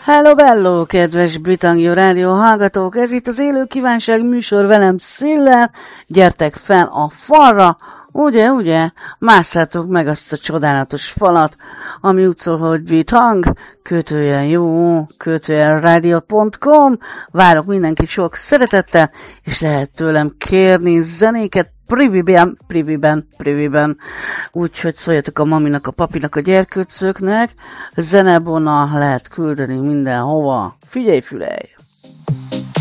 Hello, bello, kedves Britannia Rádió hallgatók! Ez itt az Élő Kívánság műsor velem Sziller. Gyertek fel a falra, ugye, másszátok meg azt a csodálatos falat, ami úgy szól, hogy Bitang, _jó, _radio.com. Várok mindenkit sok szeretettel, és lehet tőlem kérni zenéket, priviben. Úgyhogy szóljatok a maminak, a papinak, a gyerkőcöknek. Zenebona lehet küldeni mindenhova. Figyelj, fülej!